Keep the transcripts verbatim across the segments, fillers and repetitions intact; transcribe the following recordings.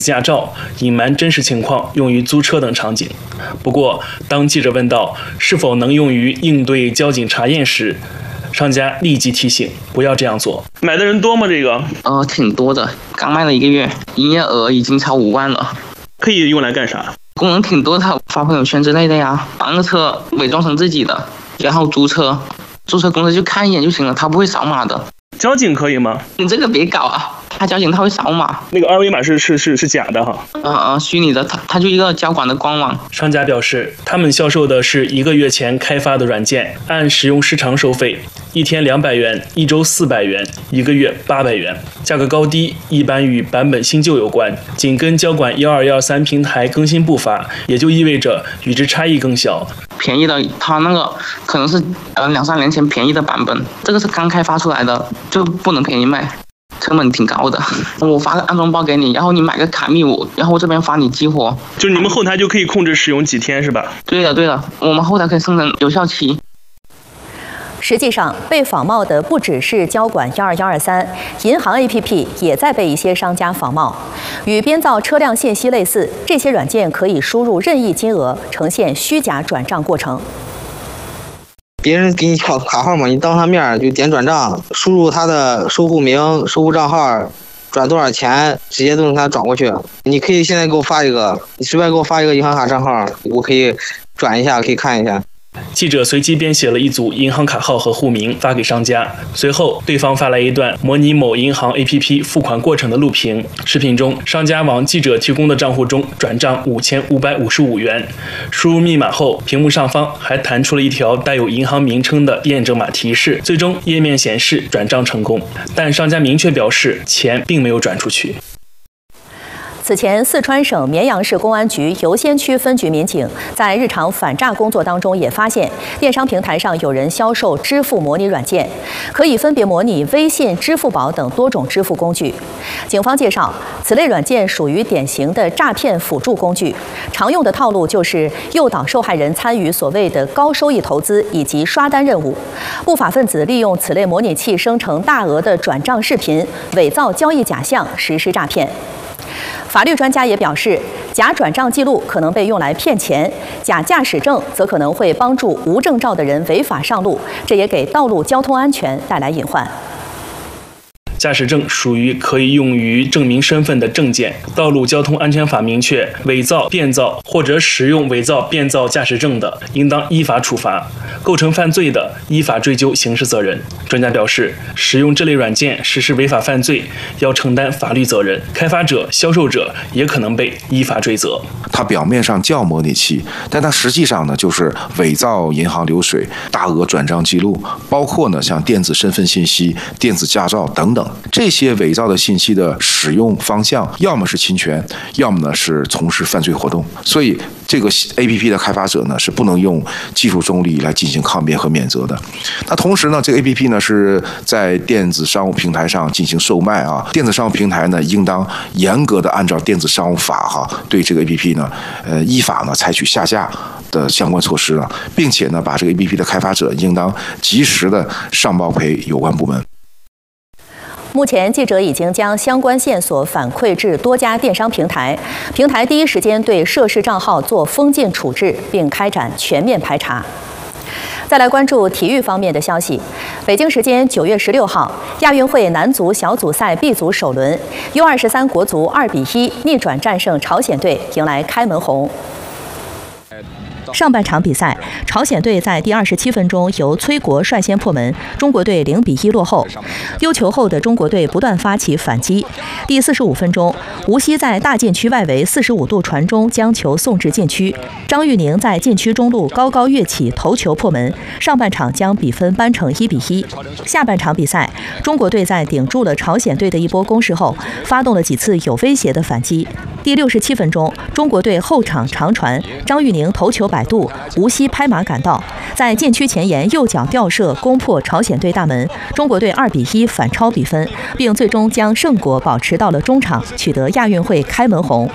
驾照，隐瞒真实情况，用于租车等场景。不过，当记者问到是否能用于应对交警查验时，商家立即提醒不要这样做。买的人多吗？这个？ 呃，挺多的，刚卖了一个月，营业额已经超五万了。 可以用来干啥？ 功能挺多的，发朋友圈之类的呀，把那个车伪装成自己的，然后租车，租车公司就看一眼就行了，他不会扫码的。 交警可以吗？ 你这个别搞啊！他交警他会扫码， 那个二维码是是是是假的哈。 呃呃，虚拟的，他他就一个交管的官网。 商家表示，他们销售的是一个月前开发的软件，按使用时长收费，一天两百元，一周四百元，一个月八百元。价格高低一般与版本新旧有关，紧跟交管幺二幺三平台更新步伐，也就意味着与之差异更小。 便宜的，他那个可能是呃两三年前便宜的版本，这个是刚开发出来的，就不能便宜卖。成本挺高的，我发个安装包给你，然后你买个卡密我，然后我这边发你激活， 就是你们后台就可以控制使用几天是吧？ 对的对的，我们后台可以生成有效期。 实际上，被仿冒的不只是交管幺二幺二三，银行 A P P 也在被一些商家仿冒。与编造车辆信息类似，这些软件可以输入任意金额，呈现虚假转账过程。 别人给你卡卡号嘛，你当他面就点转账，输入他的收户名、收户账号，转多少钱，直接都能给他转过去。你可以现在给我发一个，你随便给我发一个银行卡账号，我可以转一下，可以看一下。 记者随机编写了一组银行卡号和户名发给商家，随后对方发来一段模拟某银行 A P P 付款过程的录屏。视频中，商家往记者提供的账户中转账五千五百五十五元，输入密码后，屏幕上方还弹出了一条带有银行名称的验证码提示，最终页面显示转账成功，但商家明确表示钱并没有转出去。 此前，四川省绵阳市公安局游仙区分局民警在日常反诈工作当中也发现，电商平台上有人销售支付模拟软件，可以分别模拟微信、支付宝等多种支付工具。警方介绍，此类软件属于典型的诈骗辅助工具，常用的套路就是诱导受害人参与所谓的高收益投资以及刷单任务。不法分子利用此类模拟器生成大额的转账视频，伪造交易假象，实施诈骗。法律专家也表示，假转账记录可能被用来骗钱，假驾驶证则可能会帮助无证照的人违法上路，这也给道路交通安全带来隐患。 驾驶证属于可以用于证明身份的证件。道路交通安全法明确，伪造、变造或者使用伪造、变造驾驶证的，应当依法处罚；构成犯罪的，依法追究刑事责任。专家表示，使用这类软件实施违法犯罪，要承担法律责任，开发者、销售者也可能被依法追责。 它表面上叫模拟器，但它实际上呢，就是伪造银行流水、大额转账记录，包括呢像电子身份信息、电子驾照等等。这些伪造的信息的使用方向，要么是侵权，要么呢是从事犯罪活动。所以，这个 A P P 的开发者呢是不能用技术中立来进行抗辩和免责的。那同时呢，这个 A P P 呢是在电子商务平台上进行售卖啊，电子商务平台呢应当严格的按照电子商务法哈、啊，对这个 A P P 呢，呃，依法呢采取下架的相关措施了，并且呢，把这个 A P P 的开发者应当及时的上报给有关部门。 目前，记者已经将相关线索反馈至多家电商平台，平台第一时间对涉事账号做封禁处置，并开展全面排查。再来关注体育方面的消息。北京时间九月十六号，亚运会男足小组赛 B 组首轮 U 二十三国足二比一逆转战胜朝鲜队，迎来开门红。上半场比赛，朝鲜队在第二十七分钟由崔国率先破门，中国队零比一落后。丢球后的中国队不断发起反击。第四十五分钟，吴曦在大禁区外围四十五度传中，将球送至禁区。张玉宁在禁区中路高高跃起头球破门，上半场将比分扳成一比一。下半场比赛，中国队在顶住了朝鲜队的一波攻势后，发动了几次有威胁的反击。第六十七分钟，中国队后场长传，张玉宁头球摆渡，吴曦拍马赶到，在禁区前沿右脚吊射攻破朝鲜队大门，中国队二比一反超比分，并最终将胜果保持到了中场，取得亚运会开门红。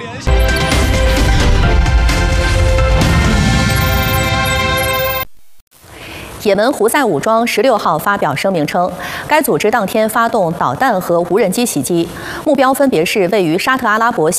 也门胡塞武装十六号发表声明称，该组织当天发动导弹和无人机袭击，目标分别是位于沙特阿拉伯西